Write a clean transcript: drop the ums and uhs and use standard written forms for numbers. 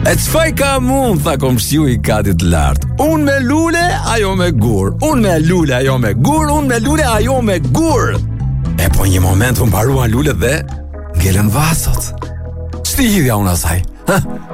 E çfaj ka mund, tha komshiu I katit lartë. Unë me lule, ajo me gur. Unë me lule, ajo me gur. Unë me lule, ajo me gur. E po një moment unë paruan lulet dhe ngelen vasot. Ç'ti hidhja unë asaj?